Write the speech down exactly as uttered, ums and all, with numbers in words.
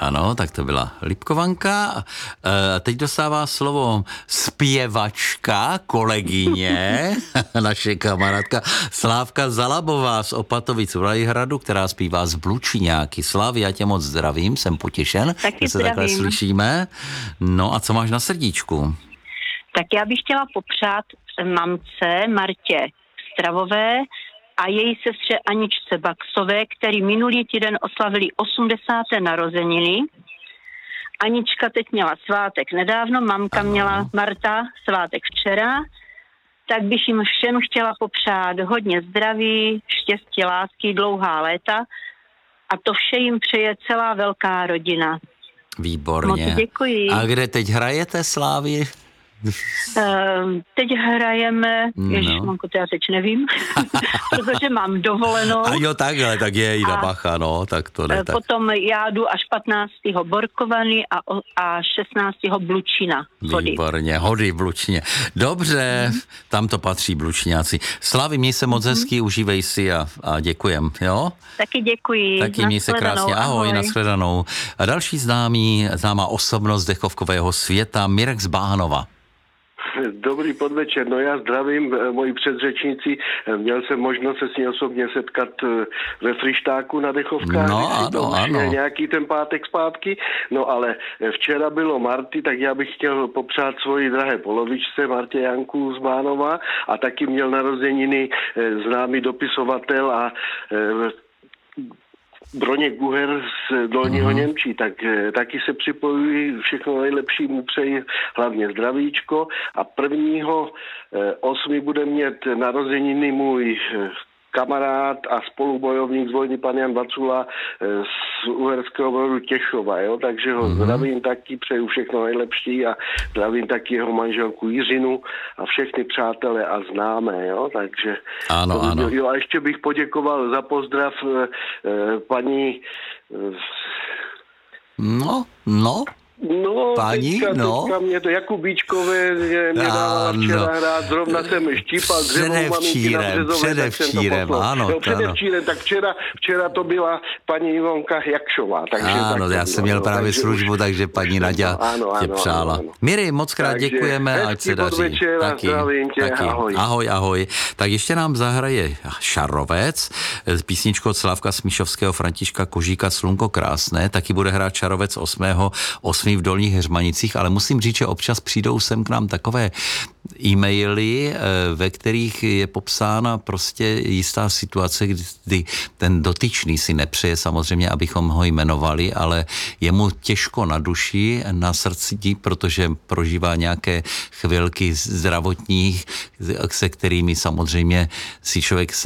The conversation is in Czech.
Ano, tak to byla Lipkovanka. E, teď dostává slovo zpěvačka, kolegyně, naše kamarádka Slávka Zalabová z Opatovic Vlejhradu, která zpívá z Blučiňáky. Slávi, já tě moc zdravím, jsem potěšen, Taky že se zdravím. takhle slyšíme. No a co máš na srdíčku? Tak já bych chtěla popřát mamce Martě Stravové a její sestře Aničce Baxové, který minulý týden oslavili osmdesáté narozeniny. Anička teď měla svátek nedávno, mamka ano. měla Marta svátek včera, tak bych jim všem chtěla popřát hodně zdraví, štěstí, lásky, dlouhá léta a to vše jim přeje celá velká rodina. Výborně. Moc děkuji. A kde teď hrajete, Slávi? Uh, teď hrajeme, no. ježišmanko, to já teď nevím, protože mám dovolenou. A jo, takhle, tak je Jida Bacha, no, tak to ne. Tak. Potom já jdu až patnáctého Borkovany a, a šestnáctého Blučina. Hody. Výborně, Hody v Blučině. Dobře, mm. tam to patří Blučňáci. Slávi, měj se moc mm. hezky, užívej si a, a děkujem, jo? Taky děkuji. Taky měj se krásně, ahoj, ahoj. Nashledanou. A další známý, známá osobnost dechovkového světa, Mirek z Báhnova. Dobrý podvečer, no já zdravím moji předřečníci, měl jsem možnost se s ní osobně setkat ve Frištáku na dechovkách, no, ano, ano. nějaký ten pátek zpátky, no ale včera bylo Marty, tak já bych chtěl popřát svoji drahé polovičce Martě Janku z Bánova a taky měl narozeniny známý dopisovatel a Broněk Guher z Dolního mm. Němčí, tak taky se připojuji, všechno nejlepší mu přeji, hlavně zdravíčko a prvního osmi bude mít narozeniny můj kamarád a spolubojovník z vojny pan Jan Vacula z Uherského Brodu Těšova, jo? Takže ho mm-hmm. zdravím taky, přeju všechno nejlepší a zdravím taky jeho manželku Jiřinu a všechny přátelé a známé, jo? Takže ano, to, ano. Jo, a ještě bych poděkoval za pozdrav eh, paní eh, no, no No, Paní, teďka, no. teďka mě to Jakubíčkové mě dává včera hrát, zrovna jsem štípal dřevou maminky na Březové, předevčírem, ano. No, předevčírem, tak včera, včera to byla paní Ivonka Jakšová. Takže ano, já jsem měl právě takže službu, už, takže paní Naďa ano, ano, tě přála. Ano, ano. Miri, moc krát takže děkujeme, ať se daří. Podvečer, taky, tě, taky. Ahoj. ahoj, ahoj. Tak ještě nám zahraje Šarovec, písničku od Slávka Smíšovského, Františka Kožíka, Slunko krásné, taky bude hrát Šarovec osmého osmého v Dolních Heřmanicích, ale musím říct, že občas přijdou sem k nám takové e-maily, ve kterých je popsána prostě jistá situace, kdy ten dotyčný si nepřeje samozřejmě, abychom ho jmenovali, ale je mu těžko na duši, na srdci, protože prožívá nějaké chvilky zdravotních, se kterými samozřejmě si člověk